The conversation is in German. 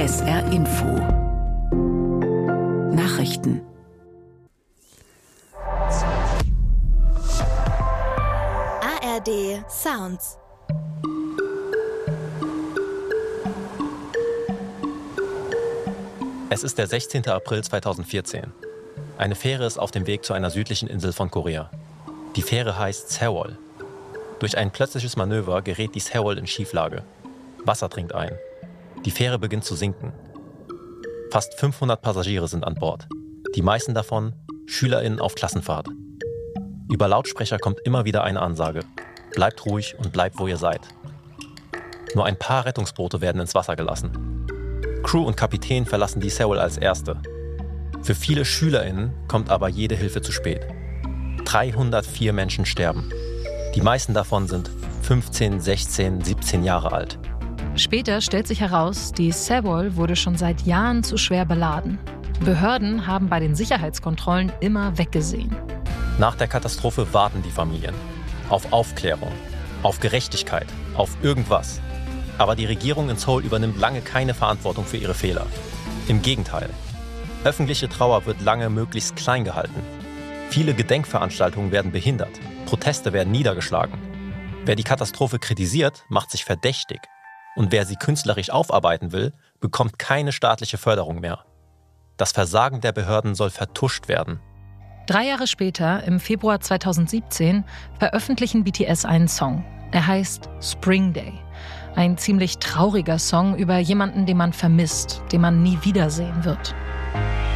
SR Info Nachrichten. ARD Sounds. Es ist der 16. April 2014. Eine Fähre ist auf dem Weg zu einer südlichen Insel von Korea. Die Fähre heißt Sewol. Durch ein plötzliches Manöver gerät die Sewol in Schieflage. Wasser dringt ein. Die Fähre beginnt zu sinken. Fast 500 Passagiere sind an Bord. Die meisten davon SchülerInnen auf Klassenfahrt. Über Lautsprecher kommt immer wieder eine Ansage. Bleibt ruhig und bleibt, wo ihr seid. Nur ein paar Rettungsboote werden ins Wasser gelassen. Crew und Kapitän verlassen die Sewol als Erste. Für viele SchülerInnen kommt aber jede Hilfe zu spät. 304 Menschen sterben. Die meisten davon sind 15, 16, 17 Jahre alt. Später stellt sich heraus, die Sewol wurde schon seit Jahren zu schwer beladen. Behörden haben bei den Sicherheitskontrollen immer weggesehen. Nach der Katastrophe warten die Familien auf Aufklärung, auf Gerechtigkeit, auf irgendwas. Aber die Regierung in Seoul übernimmt lange keine Verantwortung für ihre Fehler. Im Gegenteil. Öffentliche Trauer wird lange möglichst klein gehalten. Viele Gedenkveranstaltungen werden behindert. Proteste werden niedergeschlagen. Wer die Katastrophe kritisiert, macht sich verdächtig. Und wer sie künstlerisch aufarbeiten will, bekommt keine staatliche Förderung mehr. Das Versagen der Behörden soll vertuscht werden. 3 Jahre später, im Februar 2017, veröffentlichen BTS einen Song. Er heißt Spring Day. Ein ziemlich trauriger Song über jemanden, den man vermisst, den man nie wiedersehen wird.